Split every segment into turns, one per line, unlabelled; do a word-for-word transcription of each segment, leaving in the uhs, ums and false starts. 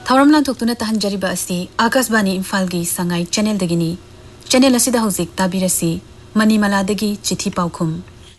Thauram lanthokuna tahanjariba asi Akashbani Imphal-gi Sangai channel dagini. Channel asida hauzik tabirasi Manimaladagi chithi paukhum.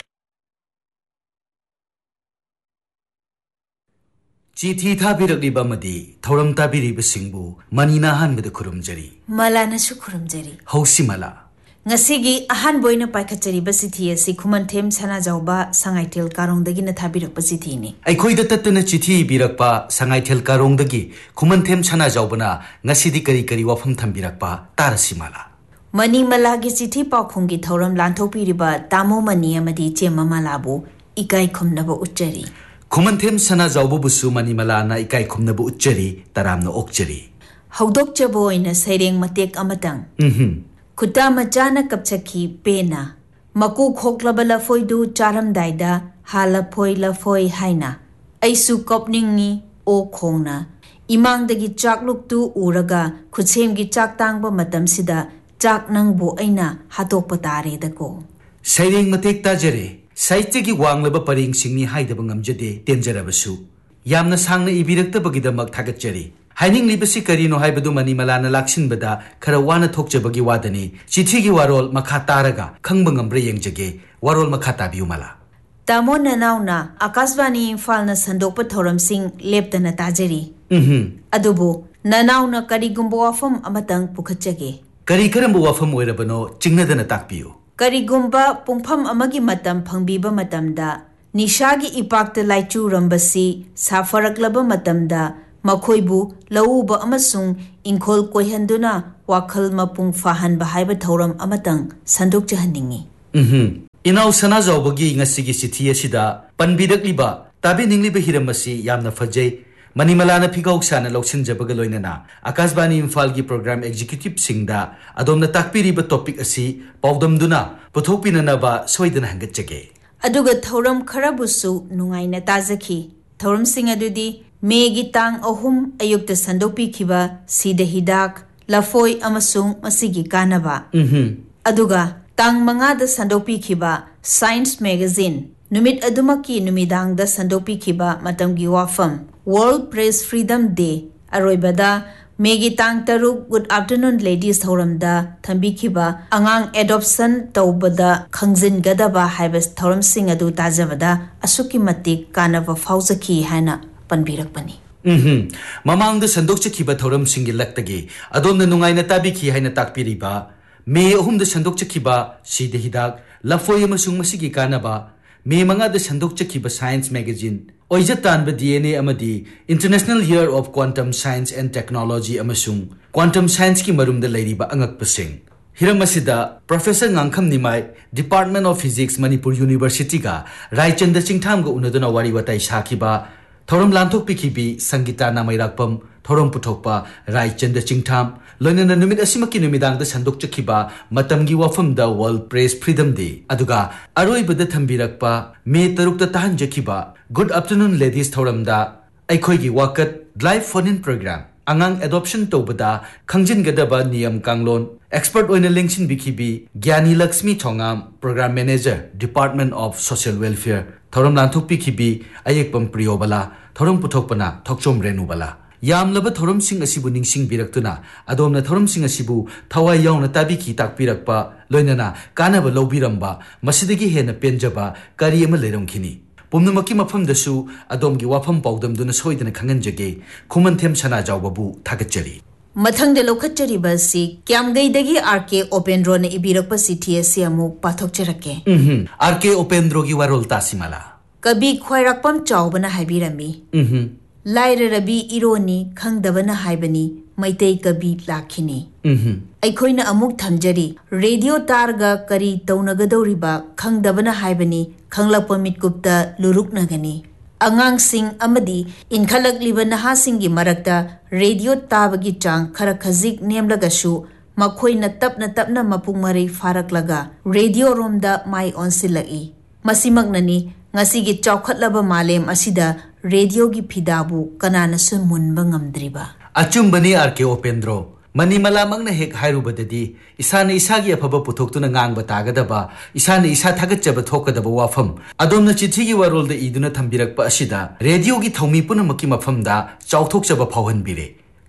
Chithi thabiraqliba madi thauram tabiriba singbu manina hanbada khurumjari.
Mala nasu khurumjari.
Hausi mala.
Ngasigi ahan boina paikhatjariba chithi asi Khumanthem Sanajauba Sangaitel Karongdagi na thabirakpa chithi ni.
Aikhoida tattana chithi birakpa Sangaitel Karongdagi Khumanthem Sanajaubana ngasidi kari kari wafam thambirakpa tarasi mala.
Mani malagi chithi paukhumgi thauram lanthopiriba tamo mani amadi chema malabu ikai khumnaba uchari.
Khumanthem Sanajaubu busu mani malana ikai khumnaba uchari taramna okchari.
Haudokchabo oina saireng matek amatang.
Mhm.
Kuta machana kapchaki pena maku khoklaba lafoidu charamdaida hala phoi lafoi haina aisu kopningi o khongna imangdagi chakluktu uraga khutsemgi chaktangba matamsida chak nangbu aina hatokpa tare dako
saireng matek tajare saitegi wanglaba paring singni haidaba ngamjade tenjarabasu yamna sangna ibiraktabagidamak thagatjari Haining libasi karino haibadu mani malana laksin bada khara wana thokjabagi wadani chithi gi warol makha taraga khangbang ambre yengjage warol makha tabiu mala
Tamo nanauna Akashbani Imphal na sandokpa thoram sing leptana tajari
mhm
adubu nanauna karigumba wafam amatang pukhatjage
kari karambu wafam oirabano chingnadana takpiu
karigumba pungpham amagi matam phangbiba matamda nishagi ipakta laichu rambasi safaraklaba matamda Makhoibu lauba amasung inkhol koihanduna wakhal mapung fahan bahaiba thauram amatang sandok jahaningi
mhm inau Sanajaubugi ngasigi chithi asida panbidakliba tabiningliba hiramasi yamna fajai manimalana phigau sana loksinjabaga loinana Akashbani Imphal gi program executive singda adomna takpiriba topic asi paudamduna puthokpinanaba soidana hangatjage
aduga thauram kharabusu nungaina tajaki thauram sing adudi Megi tang ahum ayukta sandopi kiba sida hidak lafoi amasung masigi kanaba
mhm
aduga tang mangada sandopi kiba Science Magazine numit adumaki numidang da sandopi kiba matamgi wafam World Press Freedom Day aroibada Megi tang taruk Good Afternoon Ladies thoramda thambi kiba angang adoption tawbada khangjin gadaba haibas thoram sing adu tajabada asuki matik kanava fauzaki hana panbirakpani
mhm mamangda sandokchakhiba thoram singi laktagi adomna nungaina tabikhi haina takpiriba me ahumda sandokchakhiba sida hidak lafoi amasung masigi kanaba me mangada sandokchakhiba Science Magazine oijatanba D N A amadi International Year of Quantum Science and Technology amasung Quantum Science ki marumda leiriba angakpasing Hiramasida Professor Ngangkham Nimai Department of Physics Manipur University ga Raichanda Chingtham ga unaduna wari watai sakiba Thoram lanthok pikibi Sangita Namairakpam Thoram puthokpa Raichanda Chingtham loinana numit asimaki numidangda sandokchakhiba matamgi wafamda World Press Freedom Day aduga aroibada thambirakpa May tarukta tahanjakhiba Good Afternoon Ladies thoramda aikhoigi wakat live phone-in program angang adoption tobada khangjin gadaba niyam kanglon expert oina lengsin bikibi Gyani Lakshmi Thongam Program Manager Department of Social Welfare thoram lanthok pikibi ayekpam priyobala thoram puthokpana thokchom renubala yamlaba thoram sing asibu ningsing biraktuna adomna thoram sing asibu thawai yauna tabiki takpirakpa loinana kanaba lobiramba masidagi hena penjaba kari ama leramkhini pumnamaki mafamdasu adomgi wafam paudamduna soidana khanganjage Khumanthem Sanajaubabu thagatjari
Mathangda lokhatjariba si Kyamgaidagi R K Opendro na ibirakpa chithi asi amuk pathokjarake
mhm R K Opendro gi warol tasimala
Kabi khwairakpam chawbana haibirami
mhm
Laira rabi ironi khangdabana haibani maitai kabi lakhini
mhm
aikhoina amuk thamjari radio targa kari taunagadoriba khangdabana haibani khanglakpa mitgupta luruknagani angang sing amadi inkhalakliba nahasingi marakta radio tabagi chang khara khazik nemlagasu makhoina tapna tapna mapung mari faraklaga radio romda mai onsilai masimaknani ngasigi chawkhatlaba malem asida radio gi phidabu kanana sun munba ngamdriba
achumbani R K Opendro Manimala mangna hek hairubadadi isana isagi afaba puthokuna ngang tagadaba isana isa thagatjaba thokadaba wafam adomna chithigi warolda iduna thambirakpa asida radio gi thomi punamaki mafamda chawthokjaba phawhanbire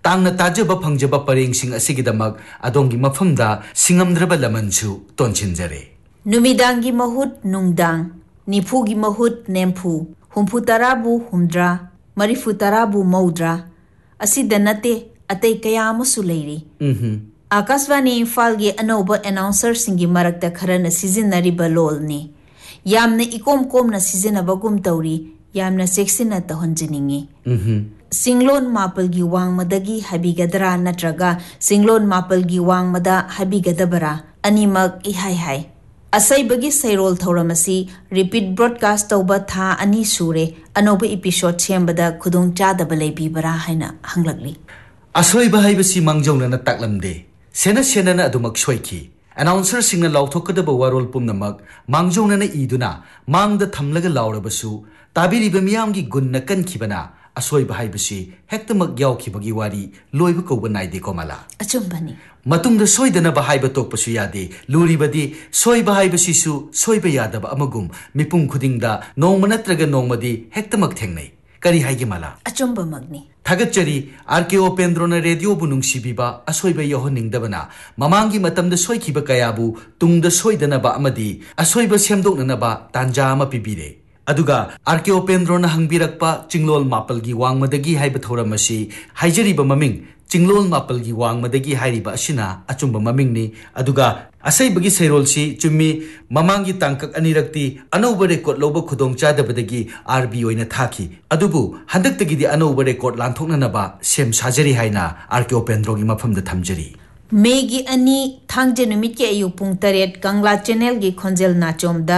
तांगना ताजबा फंगजबा परेंगसिंग असिगिदमक अदोंगी मफमदा सिंगमद्रबा लमनसु तोनचिनजरे
नुमिदांगी महुत नुंगदांग निफुगी महुत नेमफु हुंफु तराबु हुमद्रा मरिफु तराबु मौद्रा असिदा नते अतै कया अमसु Larry Akashvani इम्फालगी अनौबा announcer सिंगी मरक्ता Kharna सिजिनरिबा लोलनी यामना Ecom Komna सिजिनबगुम तौरी यामना सेक्सिना तहंजनिंगी सिंगलोन मापलगी वांगमदगी हबिगदरा नत्रगा सिंगलोन मापलगी वांगमदा हबिगदबरा अनिमक इहाय हाय असैबगी सैरोल थौरमसी repeat broadcast तौबा था अनि सूरे अनौबा episode सेंबदा खुदोंग चादबा लैबिबरा हायना हंगलगली
असोइबा हाइबसी मांगजौना ताकलमदे सेना सेना अदुमक सोइखी announcer सिंगना लाउथोकदबा वारोल पुमनमक मांगजौना इदुना मांगदा थमलगा लाउरबसु ताबिरिबा मियामगी गुन्ना कनखिबना असोइबा हाइबसी हेक्तमक यावखिबगी वारी लोइबा कौबा नाइदे कोमला
अचुंबनी
मतुंगदा सोइदनबा हाइबा तोकपसु यादे लुरिबदी सोइबा हाइबसीसु सोइबा यादबा अमगुम मिपुं खुदिंगदा नोंमा नत्रगा नोंमदी हेक्तमक थेंगनै करी हाइगे माला
अचुंबा मगनी
थागतचरी आरके ओपेंद्रोना रेडियो बु नुंगसिबिबा असोइबा यहोनिंगदबना ममांगी मतमदा सोइखिबा कयाबु तुंगदा सोइदनबा अमदी असोइबा सेमदोकननबा तांजा अमा पिबिरे अदुगा आरके ओपेंद्रोना हंगबिरकपा चिंगलोल मापलगी वांगमदगी हाइबा थौरमसी हाइजरिबा ममिंग चिंगलोल मापलगी वांगमदगी हाइरिबा असिना अचुंबा ममिंगनी अदुगा असैबगी सैरोलसी चुम्मी ममांगी तांकक अनिरक्ति अनौबा रेकॉर्ड लौबा खुदोंग चादबदगी आरबी ओइना थाखी अदुबु हंदक्तगिदी अनौबा रेकॉर्ड लांथोकननबा सेम साजरी हाइना आरके ओपेंद्रोगी मफमदा थमजरी
मेगी अनि थांजे नुमित के अयु पुंग तरेट कंगला चैनल गी खोंजेल नाचोमदा